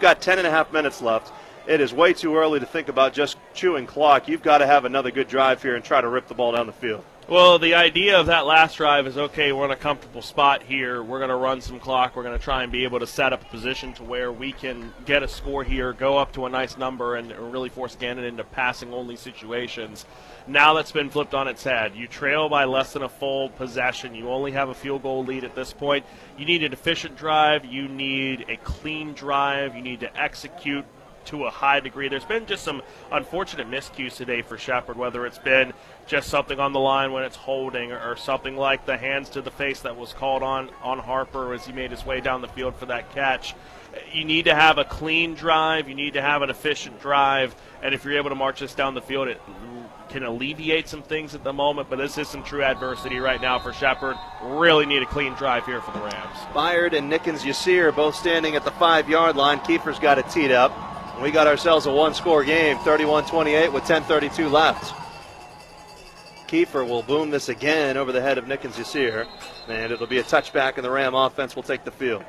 got 10.5 minutes left. It is way too early to think about just chewing clock. You've got to have another good drive here and try to rip the ball down the field. Well, the idea of that last drive is, okay, we're in a comfortable spot here. We're going to run some clock. We're going to try and be able to set up a position to where we can get a score here, go up to a nice number, and really force Gannon into passing-only situations. Now that's been flipped on its head. You trail by less than a full possession. You only have a field goal lead at this point. You need an efficient drive. You need a clean drive. You need to execute to a high degree. There's been just some unfortunate miscues today for Shepherd, whether it's been just something on the line when it's holding or something like the hands to the face that was called on Harper as he made his way down the field for that catch. You need to have a clean drive. You need to have an efficient drive. And if you're able to march this down the field, it can alleviate some things at the moment, but this is some true adversity right now for Shepherd. Really need a clean drive here for the Rams. Byard and Nickens-Yassir both standing at the 5-yard line. Kiefer's got it teed up. We got ourselves a one-score game, 31-28 with 10:32 left. Kiefer will boom this again over the head of Nickens-Yassir, and it'll be a touchback, and the Ram offense will take the field.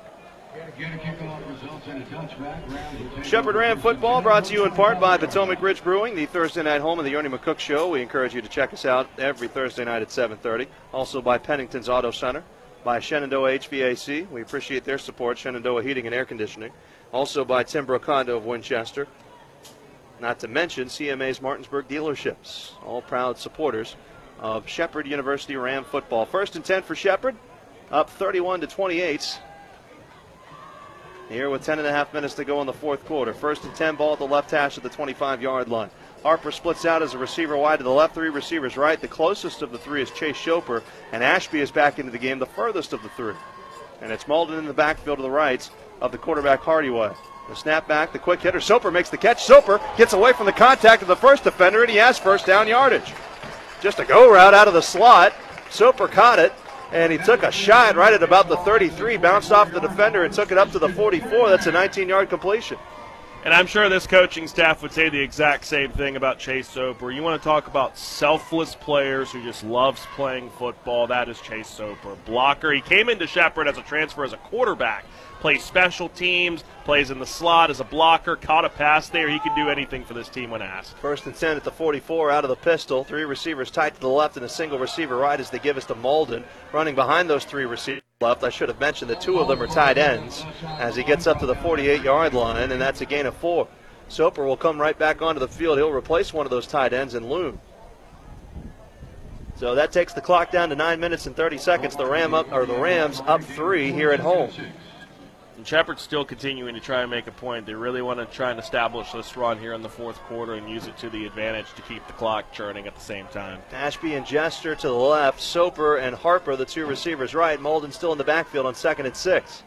Shepherd Ram football brought to you in part by Potomac Ridge Brewing, the Thursday night home of the Ernie McCook Show. We encourage you to check us out every Thursday night at 7:30. Also by Pennington's Auto Center, by Shenandoah HVAC. We appreciate their support, Shenandoah Heating and Air Conditioning. Also by Tim Brocondo of Winchester. Not to mention CMA's Martinsburg dealerships, all proud supporters of Shepherd University Ram football. 1st and 10 for Shepherd, up 31-28. Here with 10.5 minutes to go in the fourth quarter. 1st and 10, ball at the left hash of the 25-yard line. Harper splits out as a receiver wide to the left, 3 receivers right. The closest of the 3 is Chase Schoper, and Ashby is back into the game, the furthest of the 3. And it's Malden in the backfield to the right of the quarterback Hardyway. The snap back, the quick hitter. Soper makes the catch. Soper gets away from the contact of the first defender, and he has first down yardage. Just a go route out of the slot. Soper caught it, and he took a shot right at about the 33, bounced off the defender and took it up to the 44. That's a 19-yard completion. And I'm sure this coaching staff would say the exact same thing about Chase Soper. You want to talk about selfless players who just loves playing football. That is Chase Soper. Blocker. He came into Shepherd as a transfer as a quarterback. Plays special teams, plays in the slot as a blocker, caught a pass there. He can do anything for this team when asked. 1st and 10 at the 44 out of the pistol. 3 receivers tight to the left and a single receiver right as they give us to Malden. Running behind those 3 receivers left, I should have mentioned that 2 of them are tight ends as he gets up to the 48-yard line, and that's a gain of 4. Soper will come right back onto the field. He'll replace one of those tight ends in Loon. So that takes the clock down to 9 minutes and 30 seconds. The Rams up 3 here at home. And Shepherd's still continuing to try and make a point. They really want to try and establish this run here in the fourth quarter and use it to the advantage to keep the clock churning at the same time. Ashby and Jester to the left. Soper and Harper, the 2 receivers right. Malden still in the backfield on 2nd and 6.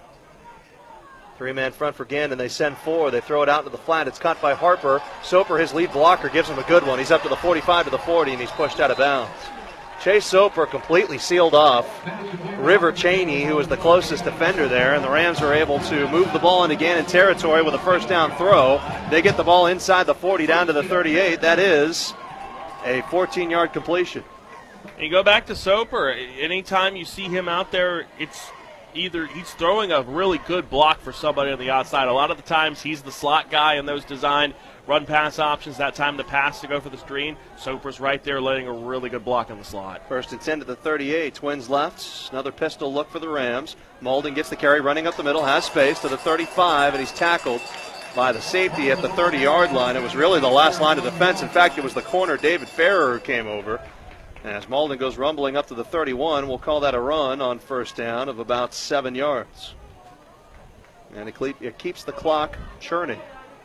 3-man front for Gannon. They send 4. They throw it out into the flat. It's caught by Harper. Soper, his lead blocker, gives him a good one. He's up to the 45 to the 40, and he's pushed out of bounds. Chase Soper completely sealed off River Cheney, who was the closest defender there, and the Rams are able to move the ball into Gannon territory with a first down throw. They get the ball inside the 40 down to the 38. That is a 14-yard completion. And you go back to Soper. Anytime you see him out there, it's either he's throwing a really good block for somebody on the outside. A lot of the times he's the slot guy in those designed run-pass options. That time the pass to go for the screen. Soper's right there letting a really good block in the slot. 1st and 10 to the 38. Twins left. Another pistol look for the Rams. Malden gets the carry, running up the middle, has space to the 35, and he's tackled by the safety at the 30-yard line. It was really the last line of defense. In fact, it was the corner, David Farrer, who came over. As Malden goes rumbling up to the 31, we'll call that a run on first down of about 7 yards. And it keeps the clock churning.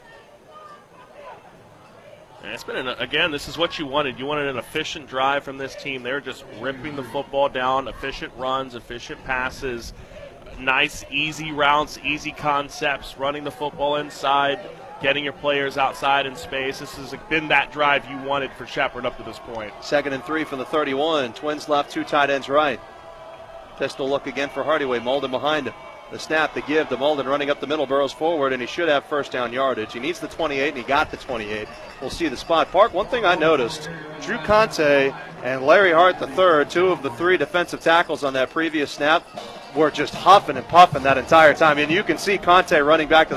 And it's been, again, this is what you wanted. You wanted an efficient drive from this team. They're just ripping the football down, efficient runs, efficient passes, nice, easy routes, easy concepts, running the football inside, getting your players outside in space. This has been that drive you wanted for Shepherd up to this point. 2nd and 3 from the 31. Twins left, 2 tight ends right. Pistol look again for Hardyway. Malden behind him. The snap, the give to Malden running up the middle, Burrows forward, and he should have first down yardage. He needs the 28, and he got the 28. We'll see the spot. Park, one thing I noticed, Drew Conte and Larry Hart III, 2 of the 3 defensive tackles on that previous snap, were just huffing and puffing that entire time. And you can see Conte running back to